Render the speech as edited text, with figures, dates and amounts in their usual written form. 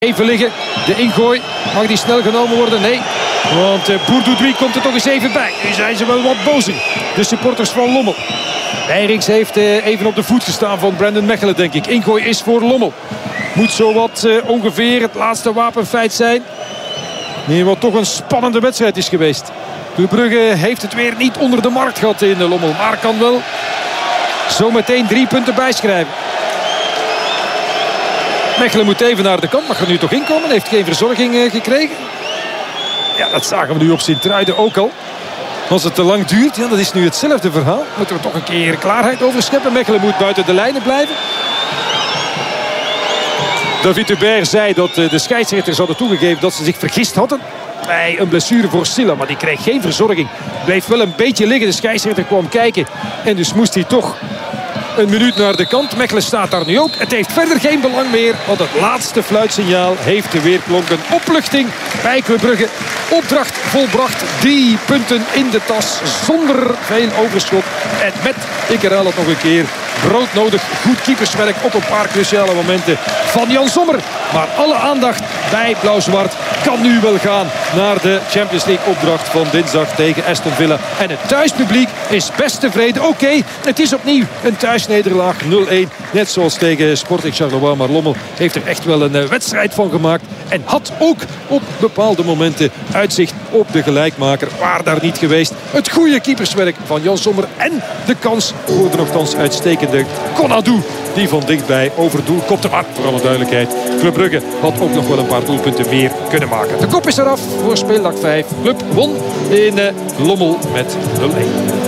Even liggen, de ingooi, mag die snel genomen worden? Nee, want Bourdoudry komt er toch eens even bij. Nu zijn ze wel wat bozer, de supporters van Lommel. Eiriks heeft even op de voet gestaan van Brandon Mechelen, denk ik. Ingooi is voor Lommel. Moet zo wat ongeveer het laatste wapenfeit zijn. Nee, wat toch een spannende wedstrijd is geweest. Club Brugge heeft het weer niet onder de markt gehad in Lommel, maar kan wel zometeen 3 punten bijschrijven. Mechelen moet even naar de kant, mag er nu toch inkomen. Heeft geen verzorging gekregen. Ja, dat zagen we nu op Sint-Truiden ook al. Als het te lang duurt, ja, dat is nu hetzelfde verhaal. Moeten we toch een keer klaarheid over scheppen. Mechelen moet buiten de lijnen blijven. David Hubert zei dat de scheidsrechters hadden toegegeven dat ze zich vergist hadden bij een blessure voor Silla. Maar die kreeg geen verzorging. Bleef wel een beetje liggen. De scheidsrechter kwam kijken. En dus moest hij toch een minuut naar de kant. Mechelen staat daar nu ook. Het heeft verder geen belang meer. Want het laatste fluitsignaal heeft de weerklonken. Opluchting bij Club Brugge. Opdracht volbracht. 3 punten in de tas. Zonder veel overschot. En met, ik herhaal het nog een keer, broodnodig goed keeperswerk op een paar cruciale momenten van Jan Sommer. Maar alle aandacht bij Blauw-Zwart kan nu wel gaan naar de Champions League opdracht van dinsdag tegen Aston Villa. En het thuispubliek is best tevreden. Oké, het is opnieuw een thuisnederlaag 0-1. Net zoals tegen Sporting Charleroi. Maar Lommel heeft er echt wel een wedstrijd van gemaakt. En had ook op bepaalde momenten uitzicht op de gelijkmaker. Waar daar niet geweest. Het goede keeperswerk van Jan Sommer. En de kans voor de nogthans uitstekende Konadu. Die van dichtbij over doel kopte. Maar voor alle duidelijkheid, Club Brugge had ook nog wel een paar doelpunten meer kunnen maken. De kop is eraf voor speeldag 5. Club won in Lommel met 0-1.